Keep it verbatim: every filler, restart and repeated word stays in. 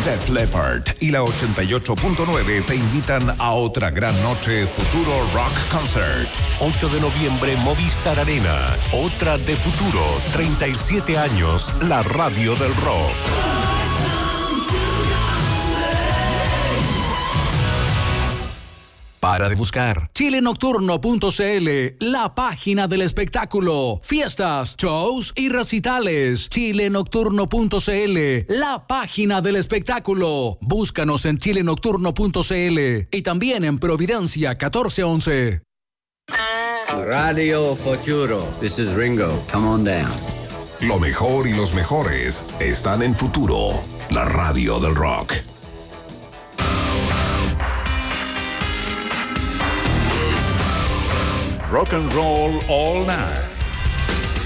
Def Leppard y la ochenta y ocho punto nueve te invitan a otra gran noche Futuro Rock Concert. ocho de noviembre, Movistar Arena. Otra de Futuro. treinta y siete años, la radio del rock. Para de buscar chile nocturno punto c l, la página del espectáculo. Fiestas, shows y recitales. chile nocturno punto c l, la página del espectáculo. Búscanos en chile nocturno punto c l y también en Providencia catorce once. Radio Futuro. This is Ringo. Come on down. Lo mejor y los mejores están en Futuro, la radio del rock. Rock and roll all night.